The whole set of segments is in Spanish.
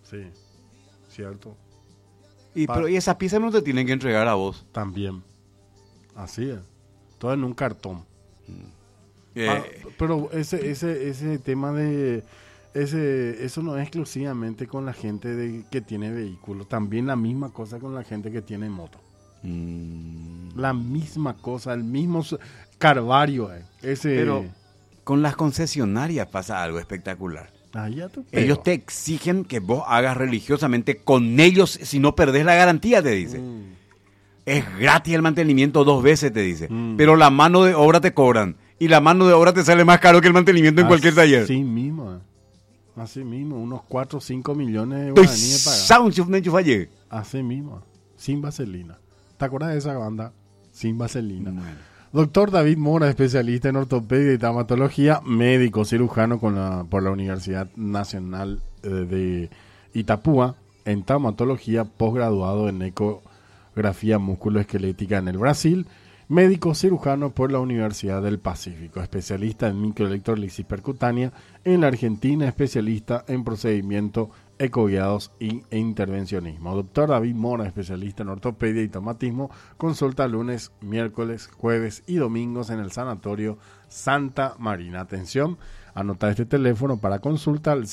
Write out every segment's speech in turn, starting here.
Sí, cierto. Pero esas piezas no te tienen que entregar a vos. También. Así es. Todo en un cartón. Eh, Pero ese tema de... eso no es exclusivamente con la gente que tiene vehículos. También la misma cosa con la gente que tiene moto. La misma cosa, el mismo carvario. Pero con las concesionarias pasa algo espectacular. Ellos te exigen que vos hagas religiosamente con ellos, si no perdés la garantía, te dice. Es gratis el mantenimiento 2 veces, te dice. Pero la mano de obra te cobran. Y la mano de obra te sale más caro que el mantenimiento en cualquier taller. Así mismo, unos 4 o 5 millones de guaraníes pagados. Así mismo, sin vaselina. ¿Te acuerdas de esa banda? Sin vaselina. Bueno. Doctor David Mora, especialista en ortopedia y traumatología, médico cirujano por la Universidad Nacional de Itapúa, en traumatología, posgraduado en ecografía musculoesquelética en el Brasil, médico cirujano por la Universidad del Pacífico, especialista en microelectrólisis percutánea en la Argentina, especialista en procedimientos ecoguiados e intervencionismo. Doctor David Mora, especialista en ortopedia y traumatismo, consulta lunes, miércoles, jueves y domingos en el Sanatorio Santa Marina. Atención, anota este teléfono para consulta al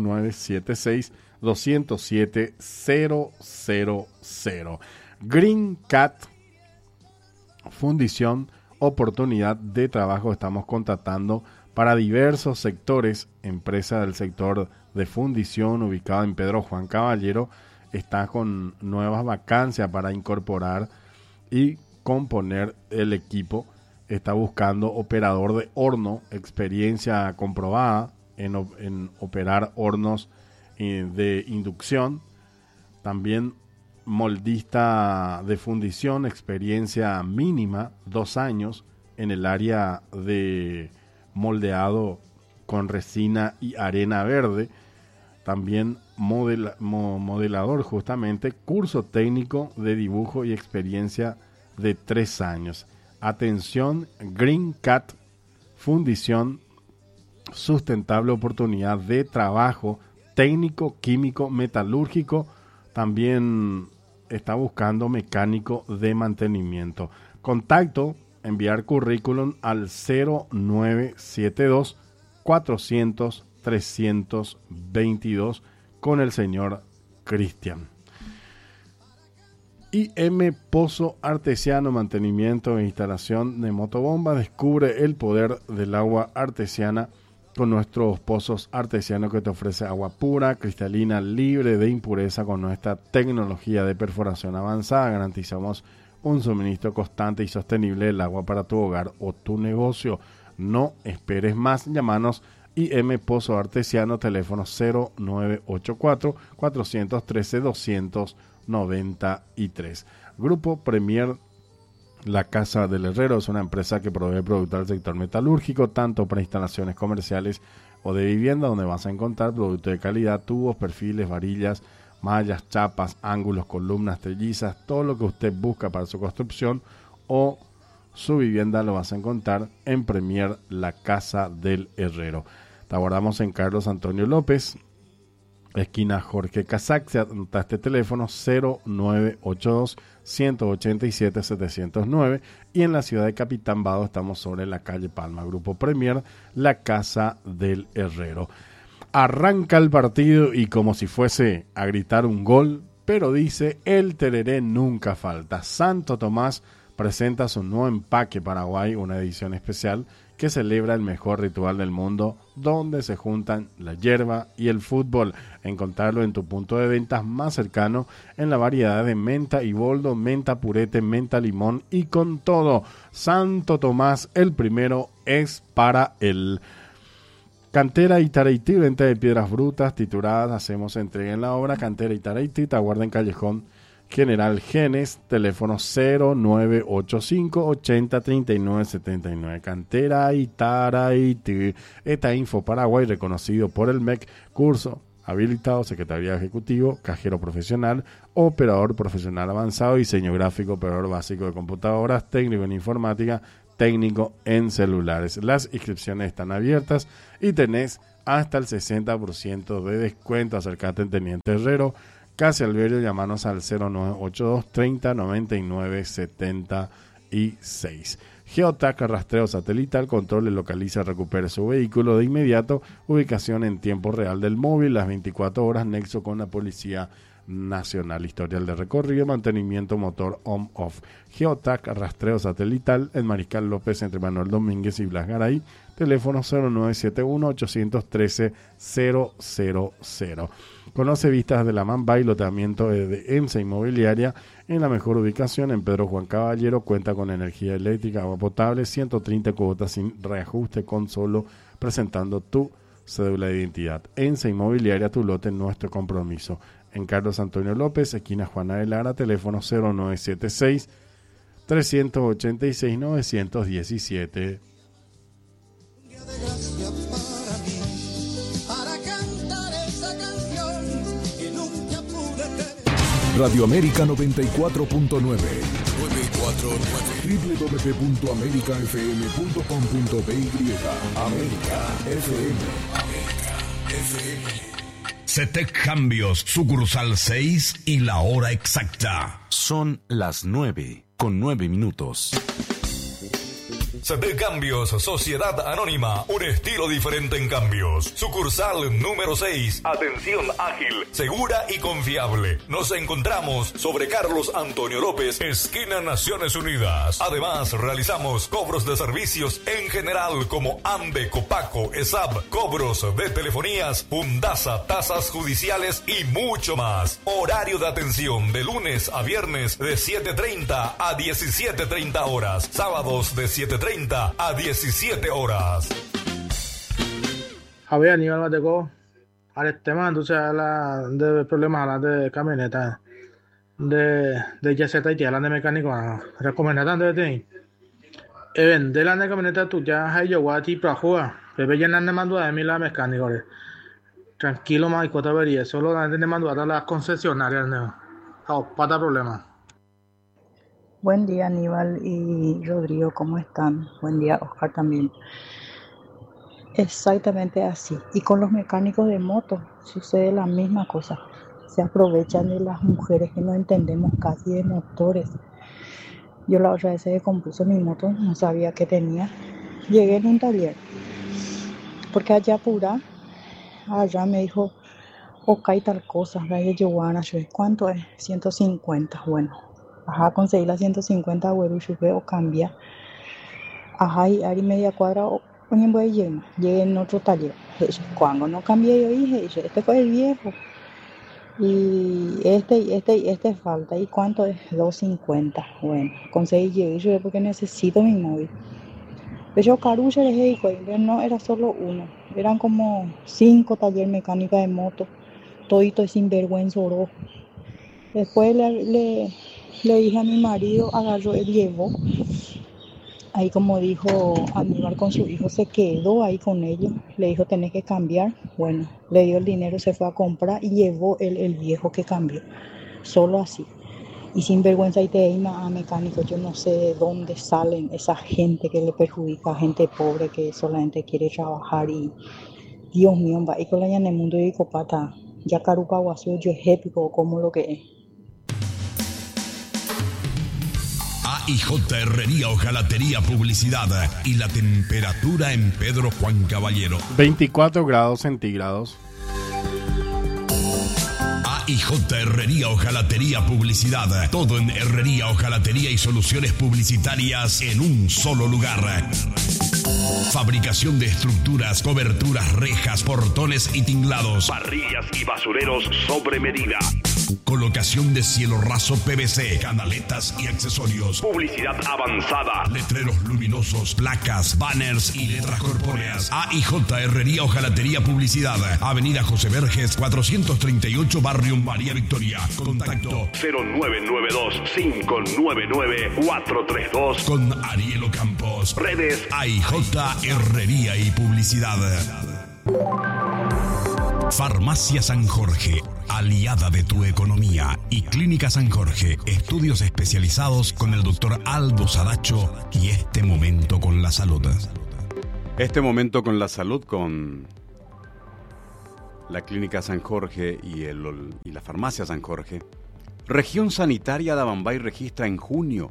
0976-207-000. Green Cat Fundición, oportunidad de trabajo. Estamos contratando para diversos sectores. Empresa del sector de fundición ubicada en Pedro Juan Caballero está con nuevas vacancias para incorporar y componer el equipo. Está buscando operador de horno, experiencia comprobada en operar hornos de inducción. También moldista de fundición, experiencia mínima 2 años en el área de moldeado con resina y arena verde. También modelador, justamente, curso técnico de dibujo y experiencia de 3 años. Atención, Green Cat Fundición, sustentable, oportunidad de trabajo técnico, químico, metalúrgico. También está buscando mecánico de mantenimiento. Contacto, enviar currículum al 0972 400 322 con el señor Cristian. IM Pozo Artesiano, mantenimiento e instalación de motobomba. Descubre el poder del agua artesiana con nuestros pozos artesianos, que te ofrece agua pura, cristalina, libre de impureza. Con nuestra tecnología de perforación avanzada garantizamos un suministro constante y sostenible del agua para tu hogar o tu negocio. No esperes más, llámanos. IM Pozo Artesiano, teléfono 0984 413 293. Grupo Premier, la Casa del Herrero, es una empresa que provee productos al sector metalúrgico, tanto para instalaciones comerciales o de vivienda, donde vas a encontrar productos de calidad, tubos, perfiles, varillas, mallas, chapas, ángulos, columnas, trellizas, todo lo que usted busca para su construcción o su vivienda lo vas a encontrar en Premier, la Casa del Herrero. Te aguardamos en Carlos Antonio López, esquina Jorge Casax. Anota este teléfono 0982 187 709, y en la ciudad de Capitán Vado estamos sobre la calle Palma. Grupo Premier, la Casa del Herrero. Arranca el partido y como si fuese a gritar un gol, pero dice: el tereré nunca falta. Santo Tomás presenta su nuevo empaque Paraguay, una edición especial que celebra el mejor ritual del mundo, donde se juntan la hierba y el fútbol. Encontrarlo en tu punto de ventas más cercano, en la variedad de menta y boldo, menta purete, menta limón y con todo. Santo Tomás, el primero es para él. Cantera Itaraití, venta de piedras brutas, tituladas, hacemos entrega en la obra. Cantera Itaraití, te aguarda en Callejón General Genes, teléfono 0985 80 39 79. Cantera Itaraití. Esta Info Paraguay, reconocido por el MEC, curso habilitado, secretaría ejecutivo, cajero profesional, operador profesional avanzado, diseño gráfico, operador básico de computadoras, técnico en informática, técnico en celulares. Las inscripciones están abiertas y tenés hasta el 60% de descuento. Acércate en Teniente Herrero, Casi Alberio, llamanos al 0982 30 99 76. Geotac, rastreo satelital, controle, localiza, recupera su vehículo de inmediato, ubicación en tiempo real del móvil, las 24 horas, nexo con la Policía Nacional, historial de recorrido, mantenimiento motor on-off. Geotac, rastreo satelital, en Mariscal López, entre Manuel Domínguez y Blas Garay, teléfono 0971-813-000. Conoce vistas de la Mamba y lotamiento de EMSA Inmobiliaria en la mejor ubicación en Pedro Juan Caballero. Cuenta con energía eléctrica, agua potable, 130 cuotas sin reajuste con solo presentando tu cédula de identidad. EMSA Inmobiliaria, tu lote, nuestro compromiso. En Carlos Antonio López, esquina Juana de Lara, teléfono 0976 386 917. Radio América 94.9 www.americafm.com.py. América FM. CETEC Cambios, sucursal 6 y la hora exacta. Son las 9:09. CETEC Cambios, Sociedad Anónima, un estilo diferente en cambios. Sucursal número 6, atención ágil, segura y confiable. Nos encontramos sobre Carlos Antonio López, esquina Naciones Unidas. Además, realizamos cobros de servicios en general como AMBE, Copaco, ESAP, cobros de telefonías, Fundasa, tasas judiciales y mucho más. Horario de atención de lunes a viernes de 7:30 a 17:30 horas. Sábados de 7:30 a 17 horas. A ver, Aníbal Mateco, al tema entonces de problemas de camioneta, de YZ y de mecánico, recomendatan de ti. De la camioneta tu ya hay yo guati para jugar, bebé ya no mando a mí la mecánico. Tranquilo más y cuatro verías, solo la gente mando a las concesionarias, no, para problema. Buen día, Aníbal y Rodrigo, ¿cómo están? Buen día, Oscar, también. Exactamente así. Y con los mecánicos de moto sucede la misma cosa. Se aprovechan de las mujeres que no entendemos casi de motores. Yo la otra vez se descompuso mi moto, no sabía qué tenía. Llegué en un taller, porque allá me dijo, ok, tal cosa, ¿cuánto es? 150, bueno. Ajá, conseguí las 150 güeruchupe o cambia. Ajá, y ahí media cuadra llegué en otro taller. Cuando no cambié yo dije, este fue el viejo. Y este falta. ¿Y cuánto es? 250. Bueno, conseguí llegué porque necesito mi móvil. Pero yo caruche les dijo, no era solo uno. Eran como 5 talleres mecánicos de moto. Todito es sinvergüenza oro. Después le dije a mi marido, agarró, él llevó. Ahí como dijo Aníbal con su hijo, se quedó ahí con ellos. Le dijo, tenés que cambiar. Bueno, le dio el dinero, se fue a comprar y llevó el viejo que cambió. Solo así. Y sin vergüenza y te a mecánicos. Yo no sé de dónde salen esa gente que le perjudica, gente pobre que solamente quiere trabajar. Y Dios mío, va y con la en el mundo de Copata, ya carupa guasio, yo es épico como lo que es. AIJ Herrería Hojalatería Publicidad y la temperatura en Pedro Juan Caballero 24 grados centígrados. AIJ Herrería Hojalatería Publicidad, todo en herrería, hojalatería y soluciones publicitarias en un solo lugar. Fabricación de estructuras, coberturas, rejas, portones y tinglados, parrillas y basureros sobre medida. Colocación de cielo raso PVC, canaletas y accesorios. Publicidad avanzada. Letreros luminosos, placas, banners y letras corpóreas. AIJ Herrería Hojalatería Publicidad. Avenida José Verges, 438, Barrio María Victoria. Contacto 0992-599-432 con Ariel Ocampos. Redes AIJ Herrería y Publicidad. Farmacia San Jorge, aliada de tu economía, y Clínica San Jorge, estudios especializados con el doctor Aldo Saracho y Este Momento con la Salud. Este Momento con la Salud con la Clínica San Jorge y la Farmacia San Jorge. Región Sanitaria de Amambay registra en junio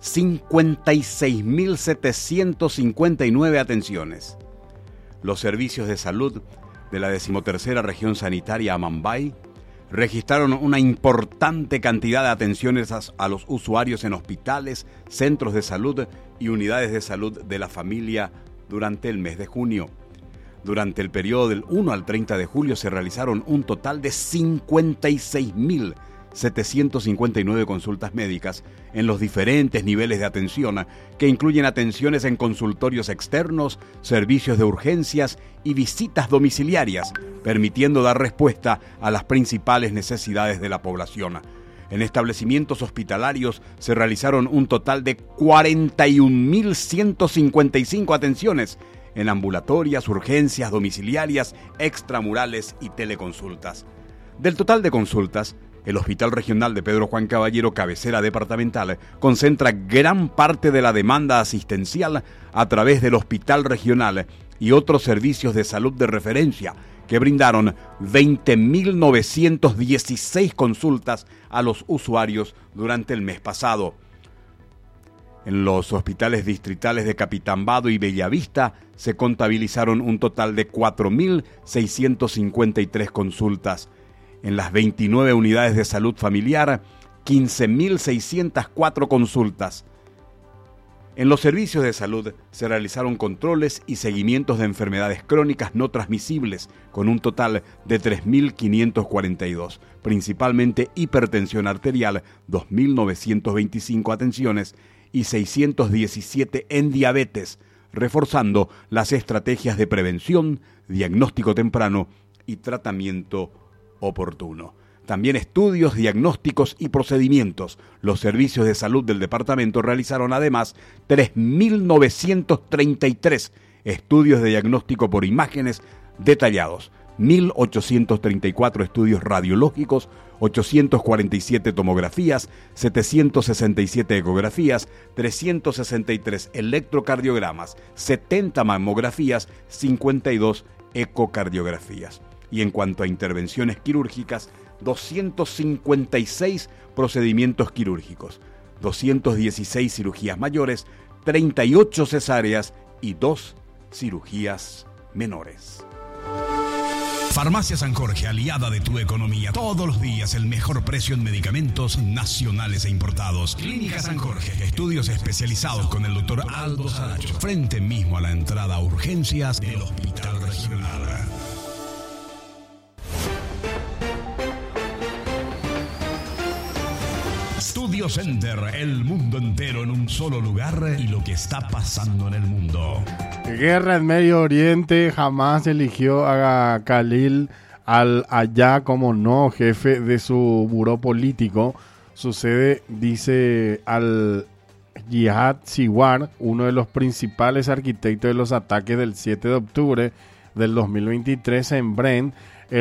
56.759 atenciones. Los servicios de salud de la 13ª Región Sanitaria Amambay registraron una importante cantidad de atenciones a los usuarios en hospitales, centros de salud y unidades de salud de la familia durante el mes de junio. Durante el periodo del 1 al 30 de julio se realizaron un total de 56.759 consultas médicas en los diferentes niveles de atención, que incluyen atenciones en consultorios externos, servicios de urgencias y visitas domiciliarias, permitiendo dar respuesta a las principales necesidades de la población. En establecimientos hospitalarios se realizaron un total de 41.155 atenciones en ambulatorias, urgencias domiciliarias, extramurales y teleconsultas. Del total de consultas, el Hospital Regional de Pedro Juan Caballero, cabecera departamental, concentra gran parte de la demanda asistencial a través del Hospital Regional y otros servicios de salud de referencia, que brindaron 20.916 consultas a los usuarios durante el mes pasado. En los hospitales distritales de Capitán Vado y Bellavista se contabilizaron un total de 4.653 consultas. En las 29 unidades de salud familiar, 15.604 consultas. En los servicios de salud se realizaron controles y seguimientos de enfermedades crónicas no transmisibles, con un total de 3.542, principalmente hipertensión arterial, 2.925 atenciones y 617 en diabetes, reforzando las estrategias de prevención, diagnóstico temprano y tratamiento oportuno. También estudios, diagnósticos y procedimientos. Los servicios de salud del departamento realizaron además 3.933 estudios de diagnóstico por imágenes detallados, 1.834 estudios radiológicos, 847 tomografías, 767 ecografías, 363 electrocardiogramas, 70 mamografías, 52 ecocardiografías. Y en cuanto a intervenciones quirúrgicas, 256 procedimientos quirúrgicos, 216 cirugías mayores, 38 cesáreas y 2 cirugías menores. Farmacia San Jorge, aliada de tu economía. Todos los días el mejor precio en medicamentos nacionales e importados. Clínica San Jorge, estudios especializados con el doctor Aldo Saracho. Frente mismo a la entrada a urgencias del Hospital Regional. Studio Center, el mundo entero en un solo lugar y lo que está pasando en el mundo. Guerra en Medio Oriente. Jamás eligió a Khalil al-Hayya como no jefe de su buró político. Sucede, dice al-Jihad Siwar, uno de los principales arquitectos de los ataques del 7 de octubre del 2023 en Bren.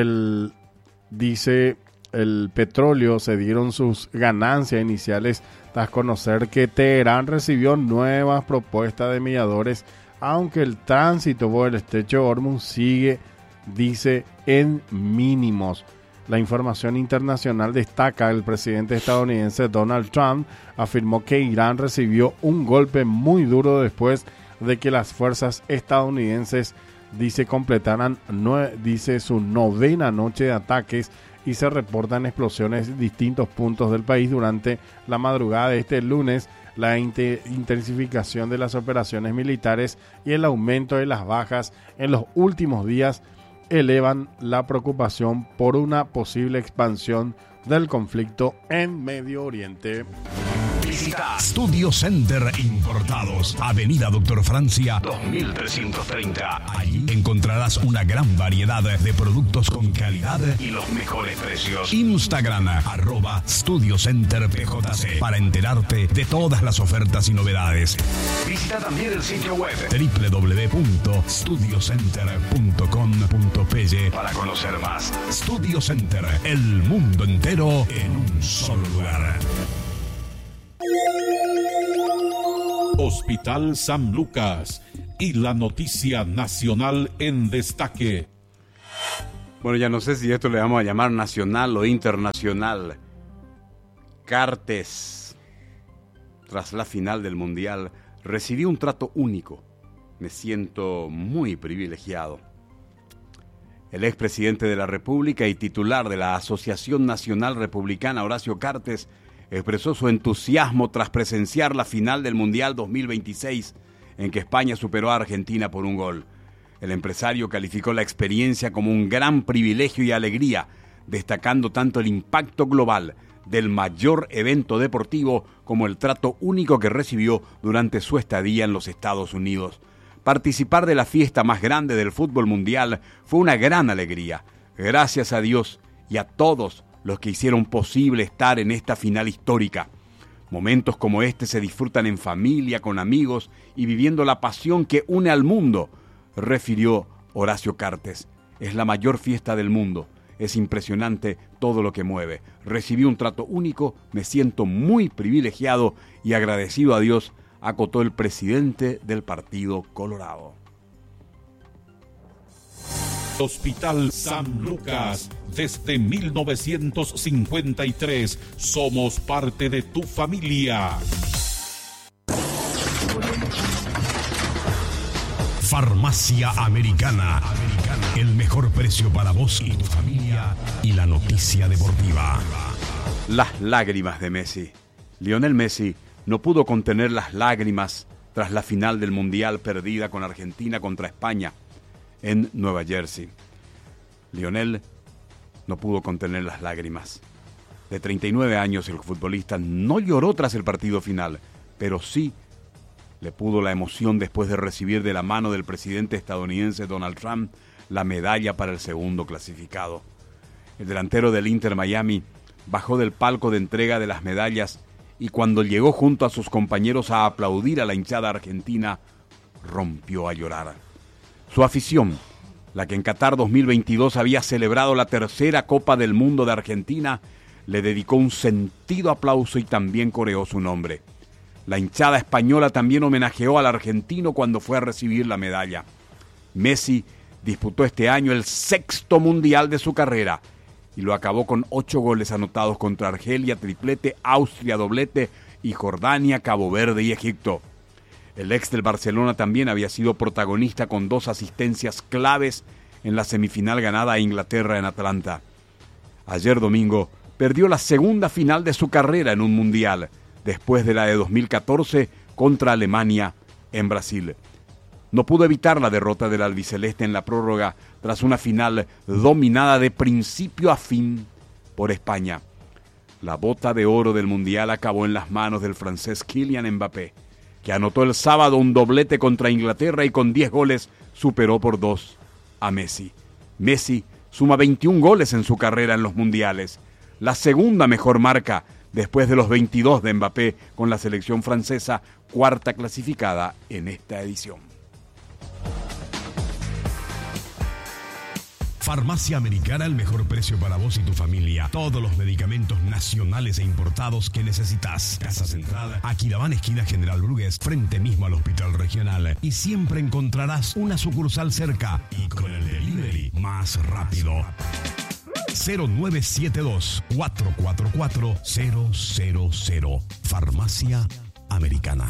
Dice: el petróleo se dieron sus ganancias iniciales tras conocer que Teherán recibió nuevas propuestas de mediadores, aunque el tránsito por el estrecho de Hormuz sigue, dice, en mínimos. La información internacional destaca: el presidente estadounidense Donald Trump afirmó que Irán recibió un golpe muy duro después de que las fuerzas estadounidenses, dice, completaran su 9ª noche de ataques, y se reportan explosiones en distintos puntos del país durante la madrugada de este lunes. La intensificación de las operaciones militares y el aumento de las bajas en los últimos días elevan la preocupación por una posible expansión del conflicto en Medio Oriente. Visita Studio Center Importados, Avenida Doctor Francia 2330. Allí encontrarás una gran variedad de productos con calidad y los mejores precios. Instagram @StudioCenterPJC para enterarte de todas las ofertas y novedades. Visita también el sitio web www.studiocenter.com.py para conocer más. Studio Center, el mundo entero en un solo lugar. Hospital San Lucas y la noticia nacional en destaque. Bueno, ya no sé si esto le vamos a llamar nacional o internacional. Cartes, tras la final del Mundial, recibí un trato único. Me siento muy privilegiado. El expresidente de la República y titular de la Asociación Nacional Republicana, Horacio Cartes, expresó su entusiasmo tras presenciar la final del Mundial 2026, en que España superó a Argentina por 1 gol. El empresario calificó la experiencia como un gran privilegio y alegría, destacando tanto el impacto global del mayor evento deportivo como el trato único que recibió durante su estadía en los Estados Unidos. Participar de la fiesta más grande del fútbol mundial fue una gran alegría. Gracias a Dios y a todos los que hicieron posible estar en esta final histórica. Momentos como este se disfrutan en familia, con amigos y viviendo la pasión que une al mundo, refirió Horacio Cartes. Es la mayor fiesta del mundo. Es impresionante todo lo que mueve. Recibí un trato único, me siento muy privilegiado y agradecido a Dios, acotó el presidente del Partido Colorado. Hospital San Lucas, desde 1953, somos parte de tu familia. Farmacia Americana, el mejor precio para vos y tu familia, y la noticia deportiva. Las lágrimas de Messi. Lionel Messi no pudo contener las lágrimas tras la final del Mundial perdida con Argentina contra España en Nueva Jersey. Lionel no pudo contener las lágrimas. De 39 años, el futbolista no lloró tras el partido final, pero sí le pudo la emoción después de recibir de la mano del presidente estadounidense Donald Trump la medalla para el segundo clasificado. El delantero del Inter Miami bajó del palco de entrega de las medallas y cuando llegó junto a sus compañeros a aplaudir a la hinchada argentina, rompió a llorar. Su afición, la que en Qatar 2022 había celebrado la tercera Copa del Mundo de Argentina, le dedicó un sentido aplauso y también coreó su nombre. La hinchada española también homenajeó al argentino cuando fue a recibir la medalla. Messi disputó este año el 6º Mundial de su carrera y lo acabó con 8 goles anotados contra Argelia, triplete, Austria, doblete, y Jordania, Cabo Verde y Egipto. El ex del Barcelona también había sido protagonista con 2 asistencias claves en la semifinal ganada a Inglaterra en Atlanta. Ayer domingo perdió la segunda final de su carrera en un mundial, después de la de 2014 contra Alemania en Brasil. No pudo evitar la derrota del albiceleste en la prórroga tras una final dominada de principio a fin por España. La bota de oro del mundial acabó en las manos del francés Kylian Mbappé, que anotó el sábado un doblete contra Inglaterra y con 10 goles superó por 2 a Messi. Messi suma 21 goles en su carrera en los mundiales, la segunda mejor marca después de los 22 de Mbappé con la selección francesa, cuarta clasificada en esta edición. Farmacia Americana, el mejor precio para vos y tu familia. Todos los medicamentos nacionales e importados que necesitas. Casa Central, Aquilabán, esquina General Brugués, frente mismo al Hospital Regional. Y siempre encontrarás una sucursal cerca y con el delivery más rápido. 0972-444-000. Farmacia Americana.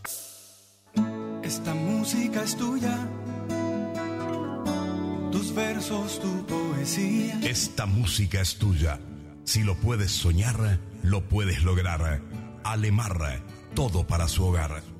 Esta música es tuya. Tus versos, tu poesía. Esta música es tuya. Si lo puedes soñar, lo puedes lograr. Alemar, todo para su hogar.